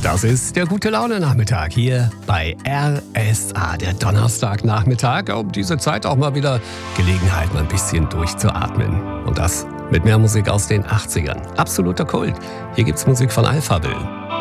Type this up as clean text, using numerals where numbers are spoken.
Das ist der Gute-Laune-Nachmittag hier bei RSA, der Donnerstagnachmittag. Um diese Zeit auch mal wieder Gelegenheit, mal ein bisschen durchzuatmen. Und das mit mehr Musik aus den 80ern. Absoluter Kult. Hier gibt's Musik von Alphaville.